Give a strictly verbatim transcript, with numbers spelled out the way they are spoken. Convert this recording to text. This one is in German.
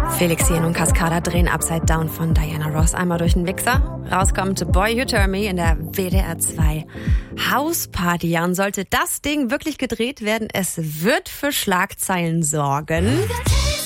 Felix Jähn und Cascada drehen Upside Down von Diana Ross einmal durch den Mixer. Rauskommt Boy You Turn Me in der W D R zwei Hausparty. Ja, und sollte das Ding wirklich gedreht werden, es wird für Schlagzeilen sorgen.